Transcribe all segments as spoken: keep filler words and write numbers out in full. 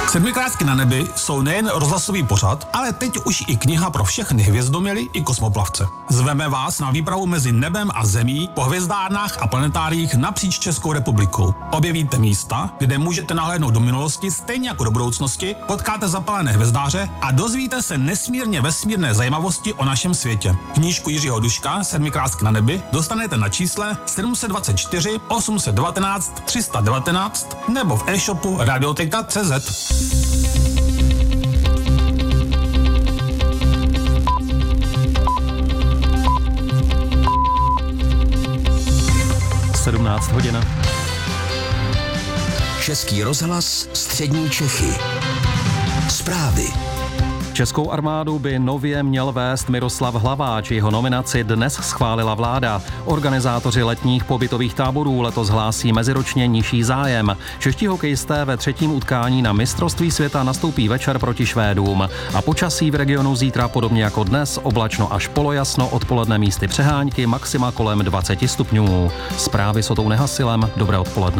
Sedmikrátky na nebi jsou nejen rozhlasový pořad, ale teď už i kniha pro všechny hvězdoměly i kosmoplavce. Zveme vás na výpravu mezi nebem a zemí po hvězdárnách a planetáriích napříč Českou republikou. Objevíte místa, kde můžete nahlédnout do minulosti stejně jako do budoucnosti, potkáte zapalené hvězdáře a dozvíte se nesmírně vesmírné zajímavosti o našem světě. Knížku Jiřího Duška Sedmikrátky na nebi dostanete na čísle sedm dva čtyři osm jedna devět tři jedna devět nebo v e-shopu radioteka tečka cé zet. sedmnáct hodin. Český rozhlas, střední Čechy. Zprávy. Českou armádu by nově měl vést Miroslav Hlaváč. Jeho nominaci dnes schválila vláda. Organizátoři letních pobytových táborů letos hlásí meziročně nižší zájem. Čeští hokejisté ve třetím utkání na mistrovství světa nastoupí večer proti Švédům. A počasí v regionu zítra podobně jako dnes, oblačno až polojasno, odpoledne místy přehánky, maxima kolem dvacet stupňů. Zprávy s Otou Nehasilem, dobré odpoledne.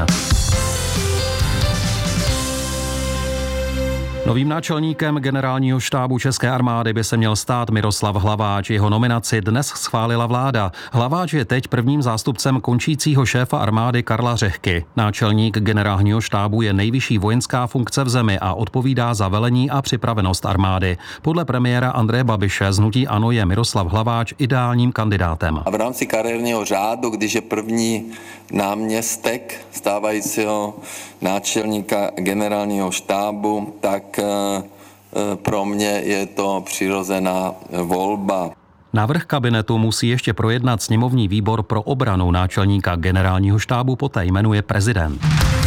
Novým náčelníkem generálního štábu České armády by se měl stát Miroslav Hlaváč. Jeho nominaci dnes schválila vláda. Hlaváč je teď prvním zástupcem končícího šéfa armády Karla Řehky. Náčelník generálního štábu je nejvyšší vojenská funkce v zemi a odpovídá za velení a připravenost armády. Podle premiéra Andreje Babiše z hnutí ANO je Miroslav Hlaváč ideálním kandidátem. A v rámci kariérního řádu, když je první náměstek stávajícího náčelníka generálního štábu, tak pro mě je to přirozená volba. Návrh kabinetu musí ještě projednat sněmovní výbor pro obranu. Náčelníka generálního štábu poté jmenuje prezident.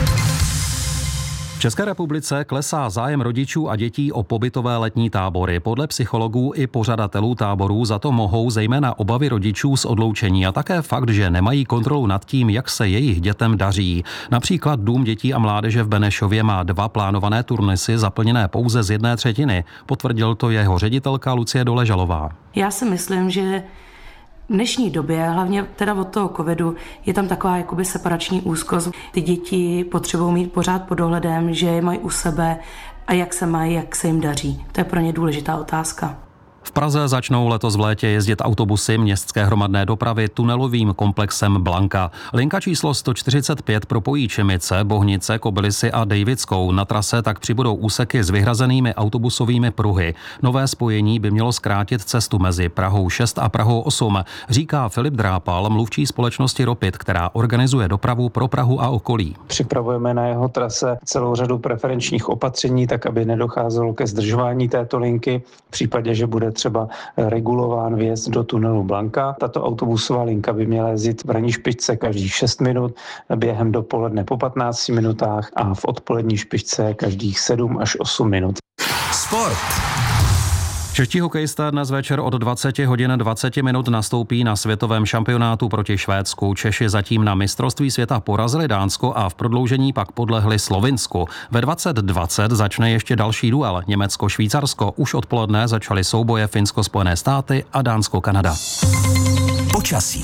V České republice klesá zájem rodičů a dětí o pobytové letní tábory. Podle psychologů i pořadatelů táborů za to mohou zejména obavy rodičů z odloučení a také fakt, že nemají kontrolu nad tím, jak se jejich dětem daří. Například Dům dětí a mládeže v Benešově má dva plánované turnusy zaplněné pouze z jedné třetiny. Potvrdil to jeho ředitelka Lucie Doležalová. Já si myslím, že v dnešní době, hlavně teda od toho covidu, je tam taková jakoby separační úzkost. Ty děti potřebují mít pořád pod dohledem, že je mají u sebe a jak se mají, jak se jim daří. To je pro ně důležitá otázka. V Praze začnou letos v létě jezdit autobusy městské hromadné dopravy tunelovým komplexem Blanka. Linka číslo sto čtyřicet pět propojí Čemice, Bohnice, Kobylisy a Dejvickou. Na trase tak přibudou úseky s vyhrazenými autobusovými pruhy. Nové spojení by mělo zkrátit cestu mezi Prahou šest a Prahou osm, říká Filip Drápal, mluvčí společnosti Ropit, která organizuje dopravu pro Prahu a okolí. Připravujeme na jeho trase celou řadu preferenčních opatření, tak aby nedocházelo ke zdržování této linky. V případě, že bude třeba regulován vjezd do tunelu Blanka. Tato autobusová linka by měla jezdit v ranní špičce každých šest minut, během dopoledne po patnácti minutách a v odpolední špičce každých sedm až osm minut. Sport. Čeští hokejisté dnes večer od dvacet hodin dvacet minut nastoupí na světovém šampionátu proti Švédsku. Češi zatím na mistrovství světa porazili Dánsko a v prodloužení pak podlehli Slovinsku. Ve dvacet dvacet začne ještě další duel. Německo-Švýcarsko. Už odpoledne začaly souboje Finsko-Spojené státy a Dánsko-Kanada. Počasí.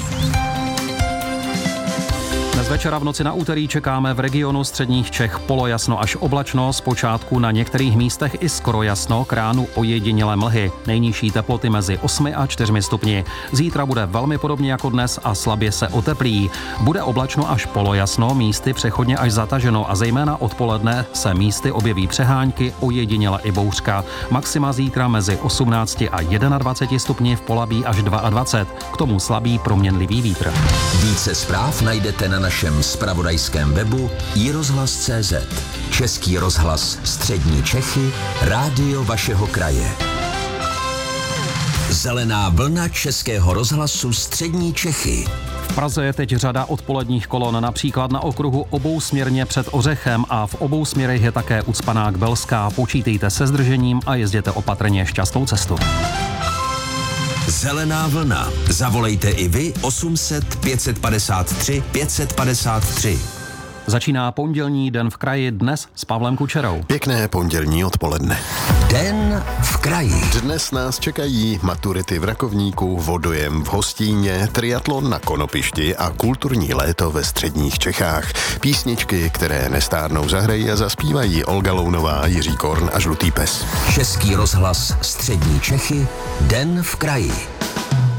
Dnes večera v noci na úterý čekáme v regionu středních Čech polojasno až oblačno, zpočátku na některých místech i skoro jasno, k ránu ojedinělé mlhy. Nejnižší teploty mezi osmi a čtyřmi stupni. Zítra bude velmi podobně jako dnes a slabě se oteplí. Bude oblačno až polojasno, místy přechodně až zataženo a zejména odpoledne se místy objeví přehánky, ojediněle i bouřka. Maxima zítra mezi osmnácti a dvaceti jedním stupni, v Polabí až dvacet dva. K tomu slabý proměnlivý vítr. Více zpráv najdete na našem zpravodajském webu i rozhlas tečka cé zet. Český rozhlas, střední Čechy, rádio vašeho kraje. Zelená vlna Českého rozhlasu střední Čechy. V Praze je teď řada odpoledních kolon, například na okruhu obousměrně před Ořechem a v obou směrech je také ucpanák Belská. Počítejte se zdržením a jezděte opatrně, šťastnou cestu. Zelená vlna. Zavolejte i vy osm set pět set padesát tři pět set padesát tři. Začíná pondělní Den v kraji dnes s Pavlem Kučerou. Pěkné pondělní odpoledne. Den v kraji. Dnes nás čekají maturity v Rakovníku, vodojem v Hostíně, triatlon na Konopišti a kulturní léto ve středních Čechách. Písničky, které nestárnou, zahrají a zaspívají Olga Lounová, Jiří Korn a Žlutý pes. Český rozhlas Střední Čechy, Den v kraji.